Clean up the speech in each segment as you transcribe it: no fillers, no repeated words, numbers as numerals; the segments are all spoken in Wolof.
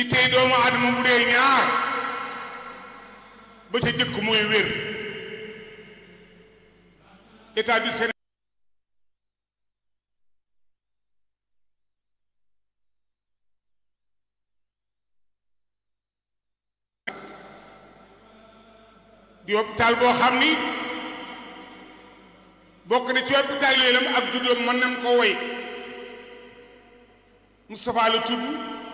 ittey doomu aadama bu dee ñaar ba ca jëkk mooy wér état du Sénégal di hôpital boo xam ni bokk na ci hôpital yooyu lam ak juddoom mën nañ ko woy Moustapha la tudd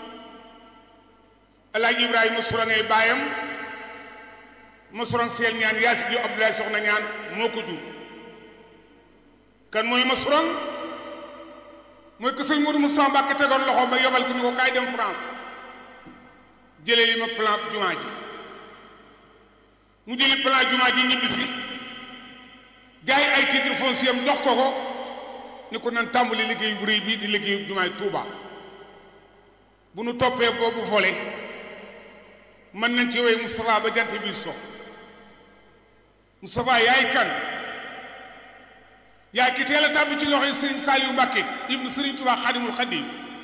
Alaaji Ibrahima Sourang ngay baayam ma Sourang seel ñaan Yaasin Jóob Abdoulaye Soxna ñaan moo ko jur kan mooy ma Sourang mooy ko sëñ Modou Moustapha Mbacké tegoon loxo ba yobal ko ni ko kaay dem France jëlee li ma plan jumaa ji mu jëli plan jumaa ji ñibbisi jaay ay titre foncier am jox ko ko ni ko nan tàmbali liggéey bu rëy bii di liggéeyu jumaay Touba bu nu toppee boobu volé mën nañ ci woy Moustapha ba jant bi so Moustapha yaay kan yaay ki teel a tàbbi ci loxoy Serigne Saliou Mbacké ibnu Serigne Touba Xaadimul Xaadim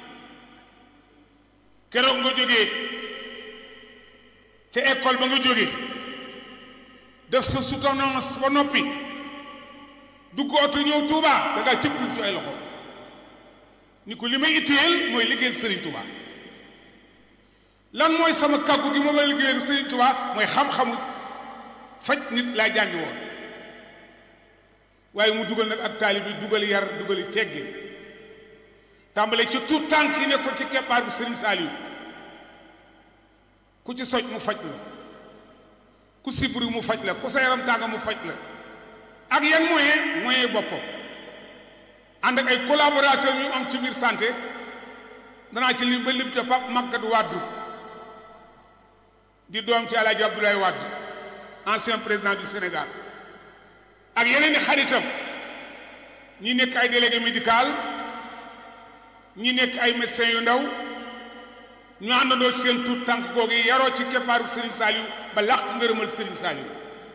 keroog nga jógee ca école ba nga jógee def sa soutenance ba noppi dugg oto ñëw Touba da ngaa cëppul ci ay loxo ni ko li may itteel mooy liggéeyal Serigne Touba lan mooy sama kàggu gi ma war a liggéeyal Serigne Touba mooy xam-xamu faj nit laa jàngi woon waaye mu dugal nag ak taalib bi dugal yar dugali teggin tàmbale ci tout tànk yi nekkoon ci keppaar bi Serigne Saliou ku ci soj mu faj la ku sibri mu faj la ku sa yaram tàng mu faj la ak yan moyen boppam ànd ak ay collaborateurs yu am ci biir santé danaa ci lim ba lim ca Pape Maguette Wade di doom ci Alaaji Abdoulaye Wade ancien président du Sénégal ak yeneen i xaritam ñi nekk ay délégué médical ñi nekk ay médecins yu ndaw ñu àndandoo seen tuut tànk googu yaroo ci keppaaru Serigne Saliou ba làq ngërëmal Serigne Saliou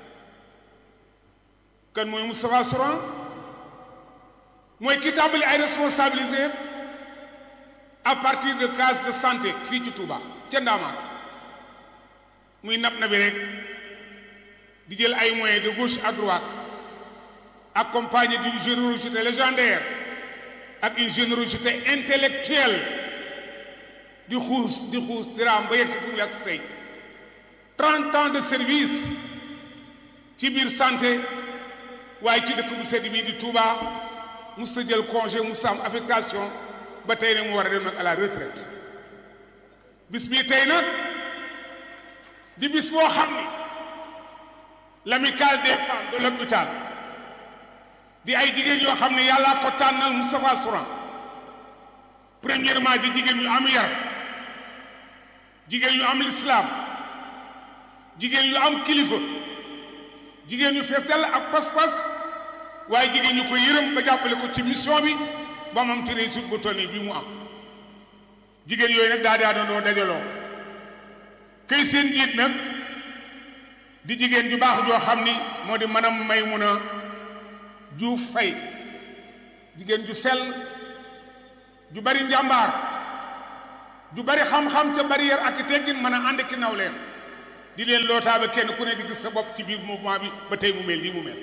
kan mooy Moustapha Sourang mooy ki tàmbali ay responsabilité à partir de case de santé fii ci Touba ca Ndaamaat muy nab na bi rek di jël ay moyens de gauche à droite accompagné d'une générosité légendaire ak une générosité intellectuelle di xuus di raam ba yegg si fu mu yegg si tey 30 ans de service ci biir santé waaye ci dëkk bu sedd bii di Touba mus sa jël congé mus sa am affectation ba tey ne mu war a dem nag à la retraite bis bii tey nag di bis boo xam ni l'amicale des femmes de l'hôpital di ay jigéen yoo xam ne yàllaa ko tànnal Moustapha Sourang premièrement di jigéen ñu am yar jigéen ñu am l'islam jigéen ñu am kilifa jigéen ñu fees dell ak pas-pas waaye jigéen ñu ko yërëm ba jàppale ko ci mission bi ba mu am ci réussite bu toll nii bi mu am jigéen yooyu nag daa doon dajaloo kay seen jiit nag di jigéen ju baax joo xam ni moo di Madame Maymouna Diouf Faye jigéen ju sell ju bari njàmbaar ju bari xam-xam ca bari yar ak teggin mën a ànd ki naw leen di leen lootaa ba kenn ku ne di gis sa bopp ci biir mouvement bi ba tey mu mel nii mu mel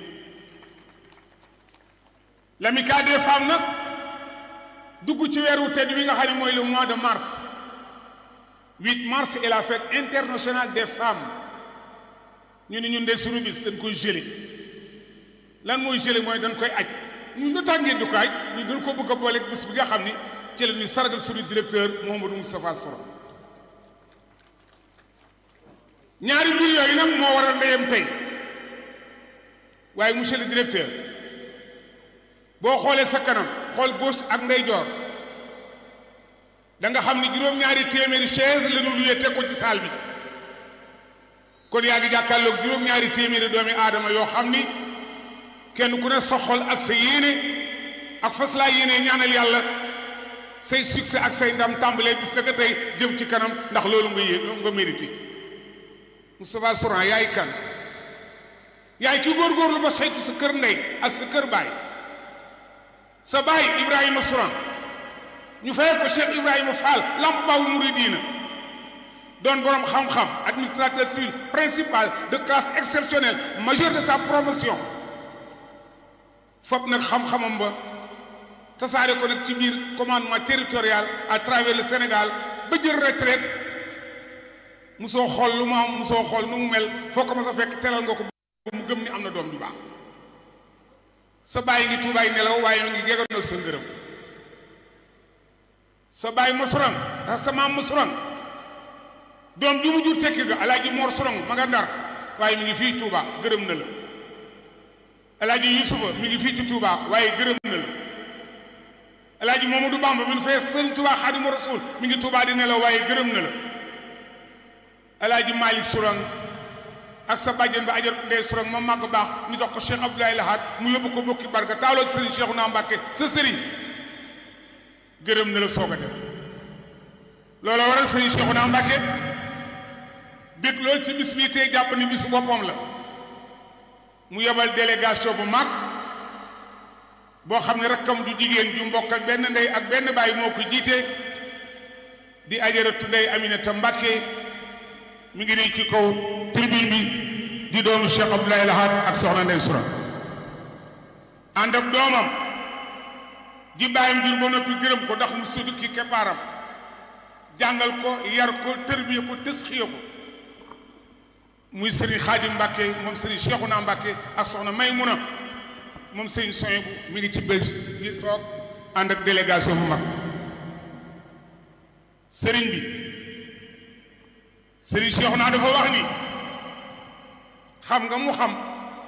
l'amicale des femmes nag dugg ci weeru tedd wi nga xam ne mooy le mois de mars 8 mars est la fête internationale des femmes ñu ni ñun de suñu bis dañ koy gelé lan mooy gelé mooy dañ koy aj ñun lu tax ngeen di ko aj ñu dañ ko bëgg a booleeg bis bi nga xam ni ci la ñuy sargal suñu directeur Mouhamadou Moustapha Sourang ñaari mbir yooyu nag moo waral ndeyam tey waaye monsieur le directeur boo xoolee sa kanam xool gauche ak ndeyjoor da nga xam ni juróom-ñaari téeméeri chaise la ñu luyee teg ko ci salle bi kon yaa ngi jàkkaarloog juróom-ñaari téeméeri doomi aadama yoo xam ni kenn ku ne sa xol ak sa yéene ak fas laa yéene ñaanal yàlla say succès ak say ndam tàmbalee bis dëgg tey jëm ci kanam ndax loolu nga mérité Moustapha Sourang yaay kan yaay ki góorgóorlu ba saytu sa kër ndey ak sa kër baay sa baay Ibrahima Sourang ñu fay ko Cheikh Ibrahima Fall lamp baabu muridiina doon borom xam-xam administrateur civil principal de classe exceptionnelle majeur de sa promotion fop nag xam-xamam ba tasaare ko nag ci biir commandement territorial à travers le Sénégal ba jël retraite musoo xool lu mu am musoo xool nu mu mel foo ko ma sa fekk teral nga ko mu gëm ni am na doom ju baax sa bàyyi ngi tuubaay nelaw waaye mi ngi geganoo sa ngërëm sa bàyyi ma sorong sa maam ma sorong doom ju mu jur sekki ga alaaji Mor Sorong ma nga Ndar waaye mi ngi fii Touba gërëm na la alaaji Yusufa mi ngi fii ci Touba waaye gërëm na la alaaji Mamadou Bamba min fee sëñ Touba Xaadimu Rasuul mi ngi Touba di nelaw waaye gërëm na la alaaji Malick Sorong ak sa bàjjen ba ajal ndey Sorong ma màgg baax ñu jox ko Cheikh Abdoulaye Lahad mu yóbbu ko bokki barka taaloo ci sëriñ Cheikhouna Mbacké sa sëriñ gërëm na la soog a dem loola waral sëriñ Cheikhouna Mbacké bég loolu ci bis bii tey jàpp ni bisu boppam la mu yebal délégation bu mag boo xam ne rakkam ju jigéen ju mbokkal benn ndey ak benn baay moo ko jiite di ajaratu ndey Aminata Mbacké mi ngi nii ci kaw tribune bi di doomu Cheikh Abdoulaye Lahad ak soxna Ndey Sorong ànd ak doomam ji bàyyam jur ba noppi gërëm ko ndax mu suddu ki keppaaram jàngal ko yar ko tërbiye ko tësxiye ko muy Serigne Khadim Mbacké moom Serigne Cheikhouna Mbacké ak soxna Maymuna moom Serigne Soyebu mi ngi ci bés ngir toog ànd ak délégation bu mag Serigne bi Serigne Cheikhouna dafa wax ni xam nga mu xam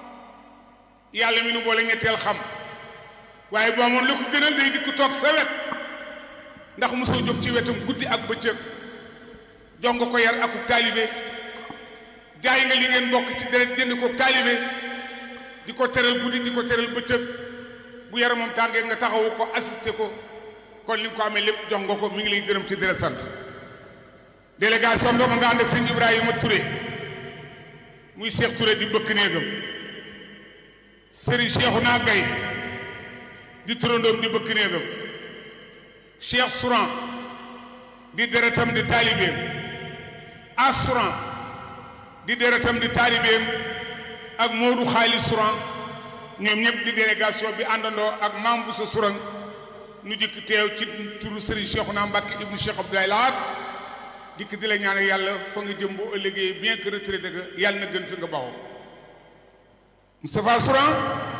yàlla mi nu boole ñetteel xam waaye boo amoon lu ko gënal day dikk toog sa wet ndax mosoo jóg ci wetam guddi ak bëccëg jox nga ko yar akuk taalibe jaay nga li ngeen bokk ci deret jënd ko taalibe di ko teral guddi di ko teral bëccëg bu yaramam tàngee nga taxawu ko assisté ko kon li nga ko amee lépp jox nga ko mi ngi lay gërëm ci deret sant délégation boobu nga ànd ak sëñ Ibrahima Touré muy Cheikh Touré di bëkk néegam Serigne Cheikhouna Gaye di turandoom di bëkk néegam Cheikh Souran di deretam di taalibeem Souran di deretam di taalibeem ak Modou Xaali Souran ñoom ñëpp di délégation bi àndandoo ak Mame Bousso Souran nu jikk teew ci turu Serigne Cheikhouna Mbacké ibnu Cheikh Abdoulaye Lahad dikk di la ñaanal yàlla fa nga jëm boo ëllëgee bien que retraité nga yàlla na gën fi nga baxoo Moustapha Souran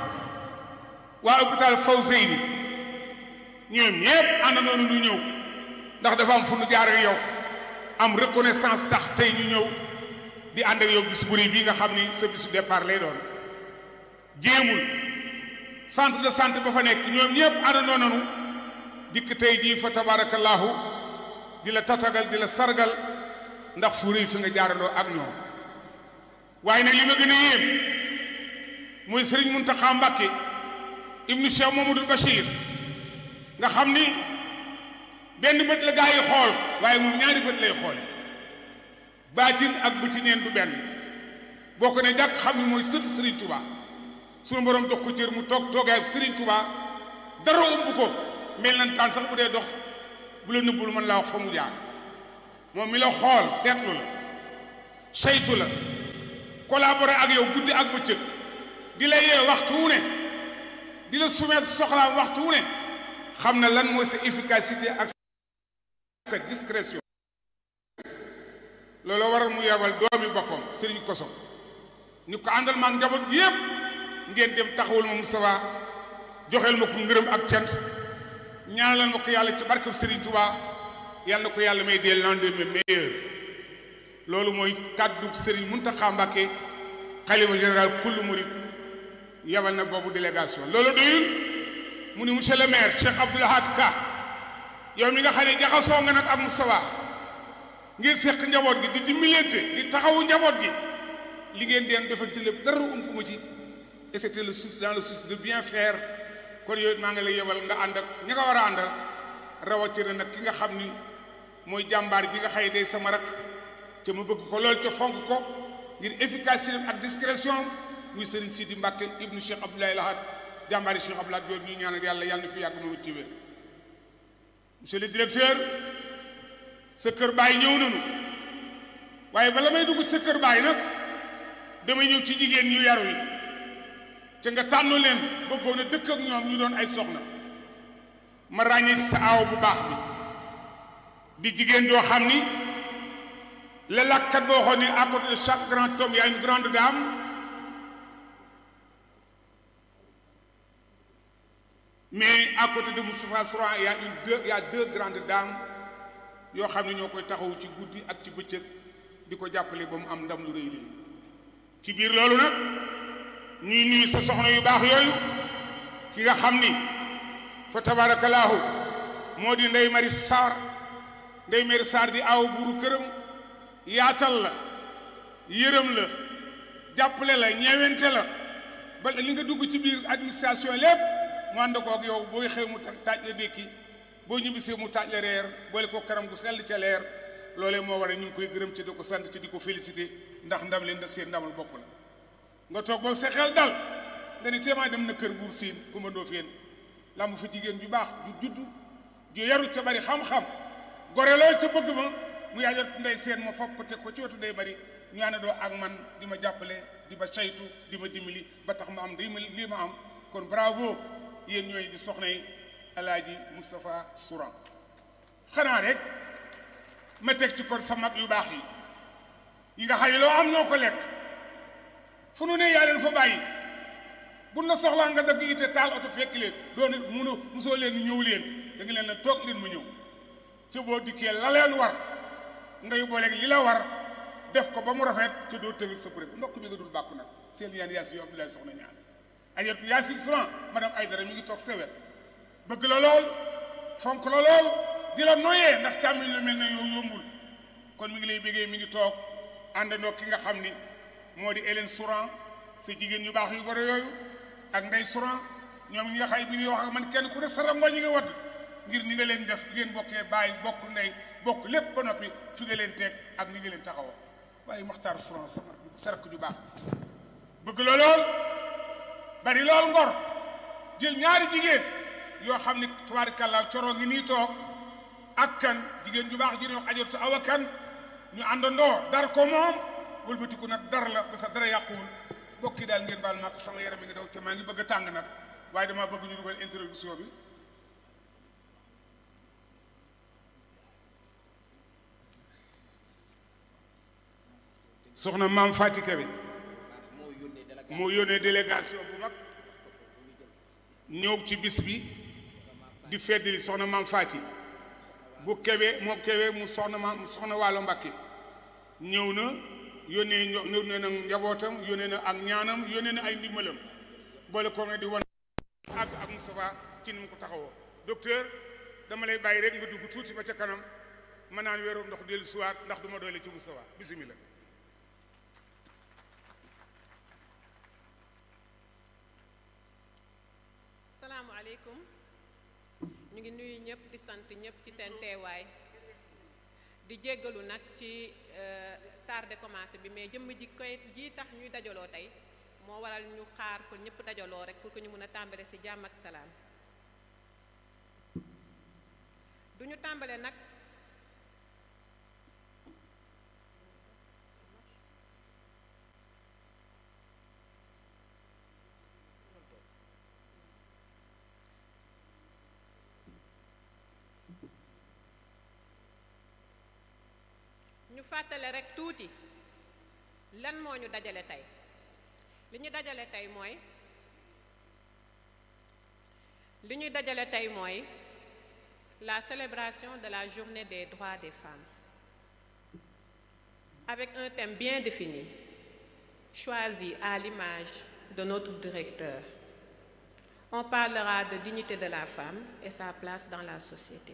waa hôpital Fawzeyni ñoom ñëpp ànd noonu ñu ñëw ndax dafa am fu nu jaar ak yow am reconnaissance tax tey ñu ñëw di ànd ak yow bis bu rëy bii nga xam ni sa bisu départ lay doon jéemul centre de santé ba fa nekk ñoom ñëpp ànd noonu dikk tey jii fa tabarakallahu di la tatagal di la sargal ndax fu rëy fi nga jaarandoo ak ñoom waaye nag li ma gën a yéem mooy Serigne Mountakha Mbacké ibnu Cheikh Mamadou Bachir nga xam ni benn bët la gaa yi xool waaye moom ñaari bët lay xoole baatin ak bëti neen du benn boo ko ne jàkk xam ni mooy sëtu Serigne Touba sunu borom jox ko cër mu toog toogaay Serigne Touba dara ëmb ko mel nan taan sax bu dee dox bu la nëbbul mën laa wax fa mu jaar moom mi la xool seetlu la saytu la collaboré ak yow guddi ak bëccëg di la yee waxtu wu ne di la soumettre soxlaam waxtu wu ne xam na lan mooy sa efficacité ak sa discrétion loolu waral mu yebal doomi boppam Serigne Koso ñu ko àndal maak njaboot gi yépp ngeen dem taxawul ma Moustapha joxeel ma ko ngërëm ak cant ñaanal ma ko yàlla ci barkeb Serigne Touba yàlla na ko yàlla may des lendemains meilleurs loolu mooy kàddu Serigne Mountakha Mbacké xalifa général kullu murid yabal na boobu délégation loolu doyul mu ni monsieur le maire Cheikh Abdou Lahad Ka yow mi nga xam ne jaxasoo nga nag ak Moustapha ngir seq njaboot gi di dimbalante di taxawu njaboot gi li ngeen deen defante lépp dara ump ma ci et c'était le souci dans le souci de bien faire kon yooyu maa ngi lay yebal nga ànd ak ña nga war a àndal rawatina nag ki nga xam ni mooy jàmbaar ji nga xëy day sama rak te ma bëgg ko lool te fonk ko ngir efficacité ak discrétion muy Serigne Sidi Mbacké ibnu Cheikh Abdoulaye Lahad jàmbaari Cheikh Abdoulaye Lahad ñuy ñaanal yàlla yàlla na fi yàgg moom ci wér. monsieur le directeur sa kër baay ñëw nañu waaye bala may dugg sa kër baay nag damay ñëw ci jigéen ñu yaru yi ca nga tànn leen bëggoon a dëkk ak ñoom ñu doon ay soxna ma ràññee sa aaw bu baax bi di jigéen joo xam ni la làkkat boo waxoon ni à côté de chaque grand homme il y a une grande dame mais à côté de Moustapha Souran il y a deux grandes dames yoo xam ne ñoo koy taxawu ci guddi ak ci bëccëg di ko jàppale ba mu am ndam lu rëy li ci biir loolu nag ñuy nuyu sa soxna yu baax yooyu ki nga xam ni fa tabarakallahu moo di Ndeye Marie Sarr Ndeye Marie Sarr di aw buuru këram yaatal la yërëm la jàppale la ñeewente la ba li nga dugg ci biir administration lépp mu ànd ko ak yow booy xew mu taaj la dékki boo ñibbisee mu taaj la reer boole ko karam gu sell ca leer loolee moo war a ñu ngi koy gërëm ci di ko sant ci di ko félicité ndax ndam leen da seen ndamal bopp la nga toog boobu sa xel dal nga ni téemaa dem na kër buur siin ku ma ndoo feen lamb fa jigéen ju baax ju juddu ju yaru ca bari xam-xam gore lool ca bëgg ma mu yaajot ndey seen ma foog ko teg ko ci wetu ndey bari ñu ànd doo ak man di ma jàppale di ma saytu di ma dimbali ba tax ma am lii ma am kon bravo yéen ñooy di soxna yi Alaaji Moustapha Souran xanaa rek ma teg ci kon sa mag yu baax yi nga xam ne loo am ñoo ko lekk fu nu ne yaa leen fa bàyyi bu na soxlaa nga dagg ite taal oto fekk leen doon musoo leen ñëw leen da nga leen na toog leen ma ñëw ca boo dikkee la leen war ngay booleeg li la war def ko ba mu rafet ca doo tëwil sa bërëb ndokk mi nga dul bàkku nag seen yaan yaas yo Abdoulaye soxna ñaan ajot Yacine Souran madame Aïdara mi ngi toog sewet bëgg la lool fonk la lool di la noyee ndax càmmiñ la mel ne yow yombul kon mi ngi lay bégee mi ngi toog àndandoo ki nga xam ni moo di Hélène Souran sa jigéen ñu baax yu gore yooyu ak Ndey Souran ñoom ñi nga xay bi ñuy wax ak man kenn ku ne sa rango ñi nga wadd ngir ni nga leen def ngeen bokkee bàyyi bokk ndey bokk lépp ba noppi fi nga leen teg ak ni nga leen taxawoo waaye Maxtaar Souran sa rakk ju baax bëgg la lool bari lool ngor jël ñaari jigéen yoo xam ne tubaarikàllaa coroo ngi nii toog ak kan jigéen ju baax ji ne wax ajoot sa awa kan ñu àndandoo dar ko moom wëlbatiku nag dar la ba sa dara yàquwul bokki daal ngeen baal ma sama yaram mi ngi daw te maa ngi bëgg a tàng nag waaye damaa bëgg ñu dugal introduction bi soxna maam Fati Kebe moo yónnee délégation bu mag ñëw ci bis bi di feddali soxna maam Fati bu Kebe moom Kebe mu soxna Waalo Mbàkke ñëw na yónnee na njabootam yónnee na ak ñaanam yónnee na ay ndimbalam boole ko nga di wan àgg ak Moustapha ci ni mu ko taxawoo docteur dama lay bàyyi rek nga dugg tuuti ba ca kanam ma naan weeru ndox dellu siwaat ndax du ma doole ci Moustapha bisimilah. salaamaaleykum ñu ngi nuyu ñëpp di sant ñëpp ci seen teewaay di jéggalu nag ci tardé commencé bi mais jëmm ji koy jii tax ñuy dajaloo tey moo waral ñu xaar ko ñëpp dajaloo rek pour que ñu mën a tàmbale ci jàmm ak salaam duñu tàmbale nag ñu fàttale rek tuuti lan moo ñu dajale tey li ñu dajale tey mooy la célébration de la journée des droits des femmes avec un thème bien défini choisi à l'image de notre directeur. On parlera de dignité de la femme et sa place dans la société.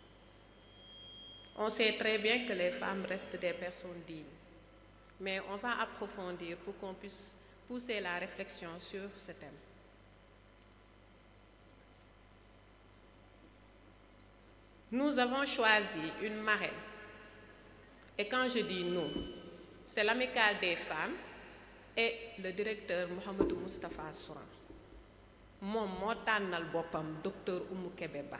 On sait très bien que les femmes restent des personnes dignes, mais on va approfondir pour qu'on puisse pousser la réflexion sur ce thème. Nous avons choisi une marraine, et quand je dis nous, c'est l'amicale des femmes et le directeur Mouhamadou Moustapha Souran. moom moo tànnal boppam docteur Oumou Kébé Ba.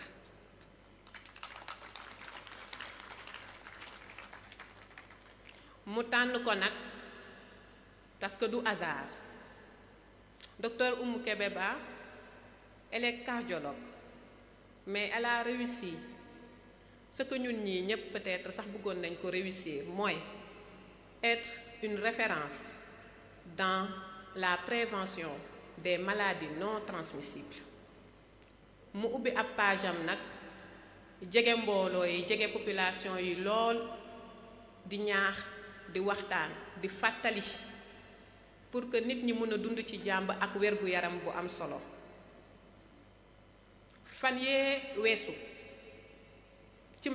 mu tànn ko nag parce que du hasard. Docteur Oumou Kébé Ba, elle est cardiologue, mais elle a réussi ce que ñun ñii ñëpp peut-être sax bëggoon nañ ko réussir mooy être une référence dans la prévention des maladies non transmissibles. mu ubbi ab page am nag jege mbooloo yi jege population yi lool di ñaax di waxtaan di fàttali pour que nit ñi mën a dund ci jàmm ak wérgu yaram bu am solo. fan yee weesu ci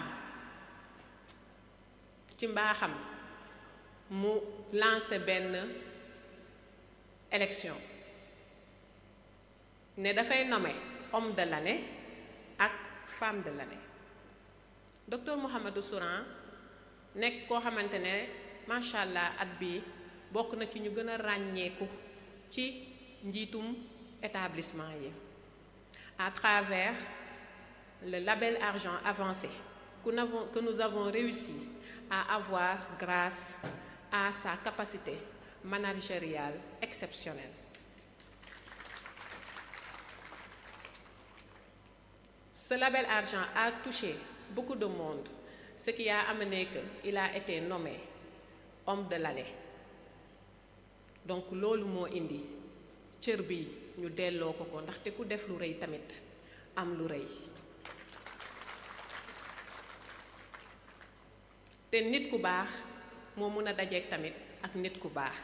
mbaaxam mu lancé benn élection ne dafay nommer homme de l'année ak femme de l'année. Docteur Mouhamadou Souran nekk koo xamante ne macha allah at bi bokk na ci ñu gën a ràññeeku ci njiitum établissement yi à travers le label argent avancé que nous avons réussi à avoir grâce à sa capacité managériale exceptionnelle. Ce label argent a touché beaucoup de monde, ce qui a amené qu'il a été nommé homme de l'année. Donc loolu moo indi cër bi ñu delloo ko ndaxte ku def lu rëy tamit am lu rëy. te nit ku baax moo mun a dajeek tamit ak nit ku baax.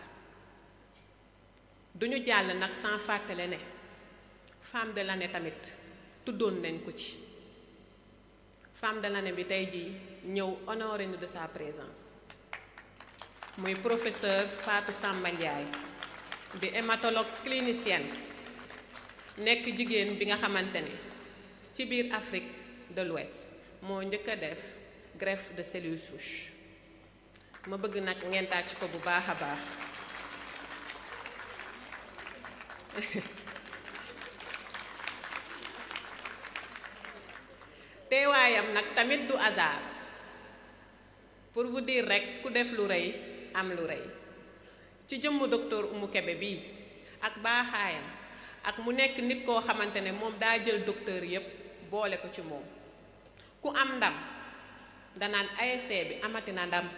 duñu jàll nag sans fàttale ne femme de l'année tamit tuddoon nañ ko ci. femme de l'année bi tey jii ñëw honoré ñu de sa présence muy professeur Fatou Samba Ndiaye di hématologue clinicienne nekk jigéen bi nga xamante ne ci biir Afrique de l'Ouest moo njëkk a def greffe de cellules souches. ma bëgg nag ngeen tàcc ko bu baax a baax. teewaayam nag tamit du hasard pour vous dire rek ku def lu rëy am lu rëy ci jëmm docteur Oumou Kébé bii ak baaxaayam ak mu nekk nit koo xamante ne moom daa jël docteur yépp boole ko ci moom ku am ndam danaan ASC bi amati na ndam.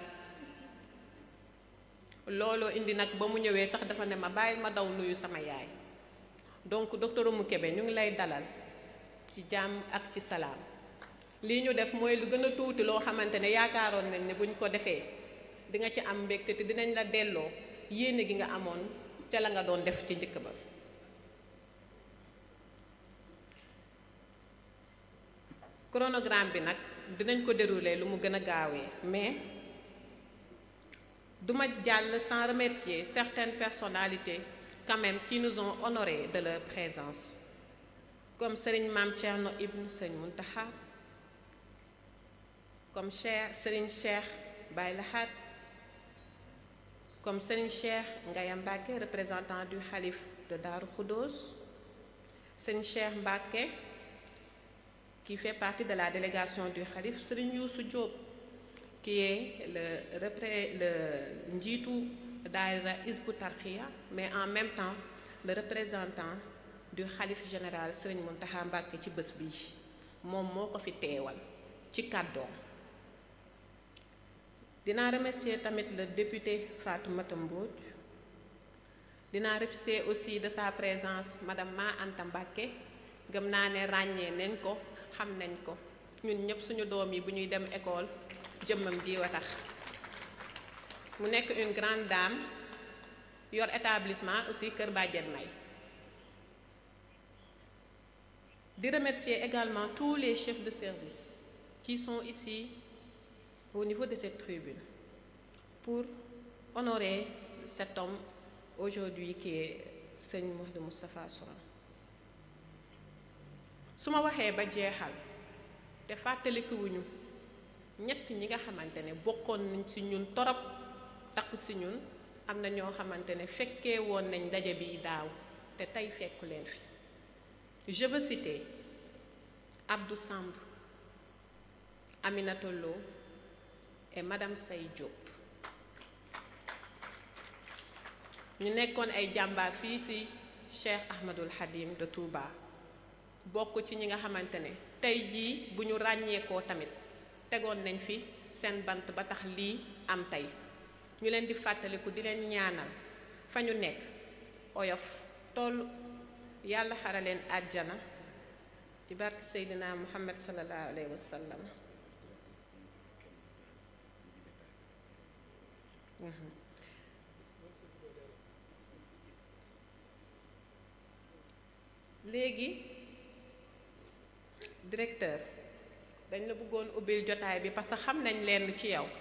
looloo indi nag ba mu ñëwee sax dafa ne ma bàyyi ma daw nuyu sama yaay. donc docteur Oumou Kébé ñu ngi lay dalal ci jàmm ak ci salaam. lii ñu def mooy lu gën a tuuti loo xamante ne yaakaaroon nañ ne buñ ko defee di nga ci am mbégte te dinañ la delloo yéene gi nga amoon ca la nga doon def ci njëkk ba. chronogramme bi nag dinañ ko dérouler lu mu gën a gaawee mais duma jàll sans remercier certaines personnalités quand même qui nous ont honorés de leur présence comme Serigne Mame Thierno Ibn Serigne Mountakha, comme Serigne Cheikh Baye Lahad, comme Serigne Cheikh Ngaya Mbacké, représentant du Khalif de Darou Khoudoss, Serigne Cheikh Mbacké qui fait partie de la délégation du Khalif, Serigne Youssou Diop qui est le njiitu daayira Hizbut Tarqiyyah, mais en même temps le représentant du Khalif général Serigne Mountakha Mbacké ci bés bi moom moo ko fi teewal ci kàddoom. dinaa remercier tamit le député Fatoumata Mbodj. dinaa remercier aussi de sa présence madame Ma Anta Mbacké. gëm naa ne ràññee nañ ko xam nañ ko ñun ñëpp suñu doom yi bu ñuy dem école jëmmam ji wa tax. mu nekk une grande dame yor établissement aussi Kër Badiane May. di remercier également tous les chefs de service qui sont ici au niveau de cette tribune pour honorer cet homme aujourd'hui qui est Serigne Mouhamadou Moustapha Souran. su ma waxee ba jeexal te fàttalikuwuñu ñett ñi nga xamante ne bokkoon nañ ci ñun torop takk ci ñun am na ñoo xamante ne fekkee woon nañ ndaje bi daaw te tey fekku leen fi. Je veux citer Abdou Samb, Aminata Lo et Madame Sey Diop. ñu nekkoon ay jàmbaar fii ci Cheikh Ahmadul Khadim de Touba bokk ci ñi nga xamante ne tey jii bu ñu ràññeekoo tamit tegoon nañ fi seen bant ba tax lii am tey ñu leen di fàttaliku di leen ñaanal fa ñu nekk oyof toll yàlla xara leen àjjana ci barke Seydina Muhammad sallallahu alayhi wa sallam. léegi directeur dañ la bëggoon ubbil jotaay bi parce que xam nañ leen ci yow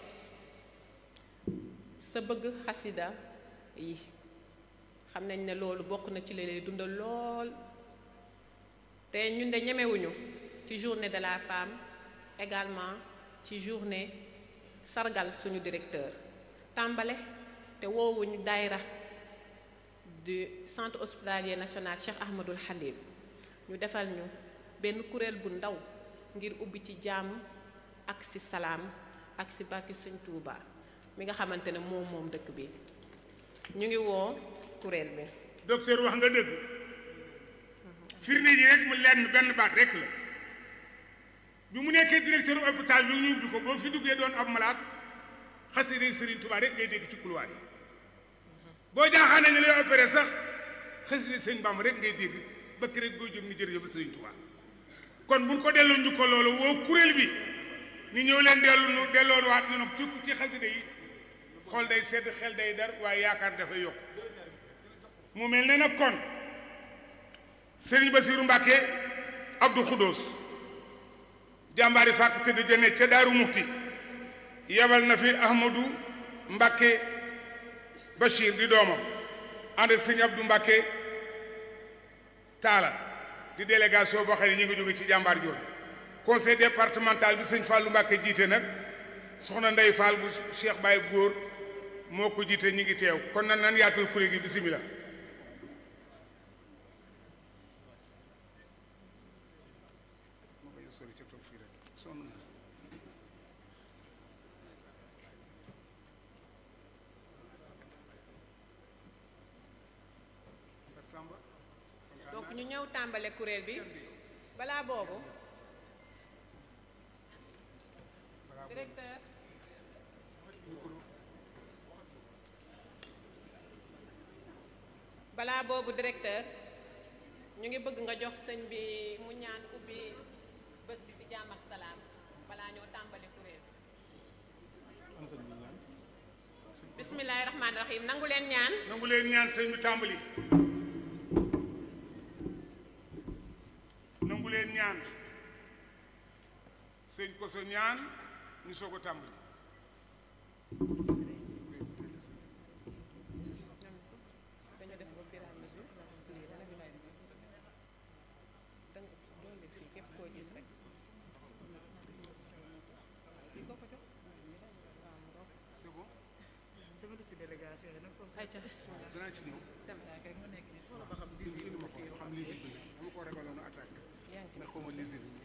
sa bëgg xasida yi xam nañ ne loolu bokk na ci li lay dundal lool te ñun de ñemewuñu ci journée de la femme également ci journée sargal suñu directeur tàmbale te woowuñu daayra du centre hospitalier national Cheikh Ahmadul Khadim ñu defal ñu benn kuréel bu ndaw ngir ubbi ci jàmm ak ci salaam ak ci barke Sëñ Tuuba mi nga xamante ne moom dëkk bi ñu ngi woo kuréel bi. docteur wax nga dëgg firnde ji rek mu lenn benn baat rek la bi mu nekkee directeur hôpital bi ñu ubbi ko boo fi duggee doon ab malade xasida Serigne Touba rek ngay dégg ci couloir yi boo jaaxaane ñu lay opéré sax xasida Serigne Bamba rek ngay dégg bëkk rek boo jóg ni jërëjëf Serigne Touba kon buñ ko delloo ñu ko loolu woo kuréel bi ni ñëw leen delloo waat ñu nag ci xasida yi xool day sedd xel day dar waaye yaakaar dafay yokk mu mel ne nag kon Serigne Bassirou Mbacké Abdou Khoudous jàmbaari fàkk tëdd jëne ca Daaru Muxti yebal na fi Ahmadou Mbacké Bachir di doomam ànd ak sëñ Abdou Mbacké Taala di délégation boo xam ne ñu ngi jóge ci jàmbaar jooju conseil départemental bi sëñ Fallou Mbacké jiite nag soxna Ndey Fall bu Cheikh Baye Góor moo ko jiite ñu ngi teew kon nan yaatal kuréel gi bisimilah. donc ñu ñëw tàmbale kuréel bi balaa boobu directeur ñu ngi bëgg nga jox sëñ bi mu ñaan ubbi bés bi ci jàmm ak salaam balaa ñoo tàmbale kuréel bismillaahi rahmaani rahiim nangu leen ñaan sëñ bi tàmbali nangu leen ñaan sëñ ko sa ñaan ñu soog a tàmbali danaa ci ñëw xam lisi bi dama ko ragaloon attaque ndax xaw ma lisi bi